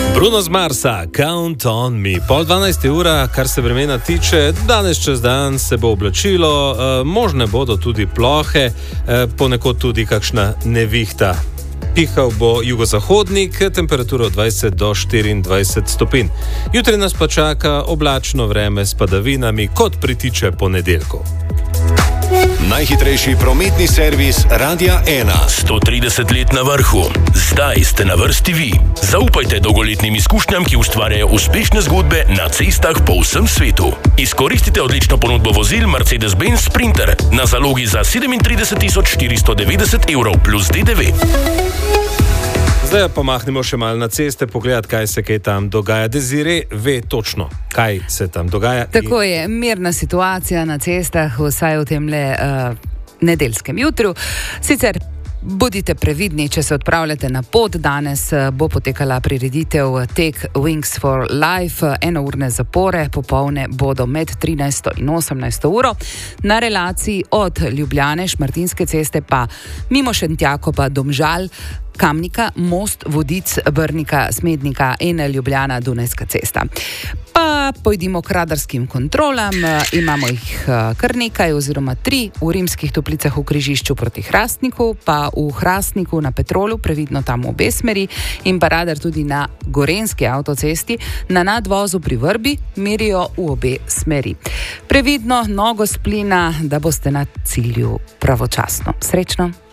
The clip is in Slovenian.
Bruno z Marsa, Count on me. 11:30, kar se vremena tiče, danes čez dan se bo oblačilo, možne bodo tudi plohe, ponekod tudi kakšna nevihta. Pihal bo jugozahodnik, temperatura od 20 do 24 stopinj. Jutri nas pa čaka oblačno vreme s padavinami, kot pritiče ponedeljku. Najhitrejši prometni servis Radia 1. 130 let na vrhu. Zdaj ste na vrsti vi. Zaupajte dolgoletnim izkušnjam, ki ustvarjajo uspešne zgodbe na cestah po vsem svetu. Izkoristite odlično ponudbo vozil Mercedes-Benz Sprinter na zalogi za 37.490 evrov plus DDV. Zdaj pa mahnimo še malo na ceste, pogledati, kaj se tam dogaja. Desiree ve točno, kaj se tam dogaja. Tako je, mirna situacija na cestah, vsaj v temle nedeljskem jutru. Sicer bodite previdni, če se odpravljate na pot. Danes bo potekala prireditev Take Wings for Life, enourne zapore, popolne bodo med 13. in 18. uro. Na relaciji od Ljubljane, Šmartinske ceste pa mimo Šentjakoba, Domžal, Kamnika, Most, Vodic, Brnika, Smednika in Ljubljana, Dunajska cesta. Pa pojdimo k radarskim kontrolam, imamo jih kar nekaj oziroma 3 v Rimskih Toplicah v križišču proti Hrastniku, pa v Hrastniku na Petrolu, previdno tam v obe smeri, in pa radar tudi na Gorenjski avtocesti, na nadvozu pri Vrbi merijo v obe smeri. Previdno, nogo s plina, da boste na cilju pravočasno. Srečno!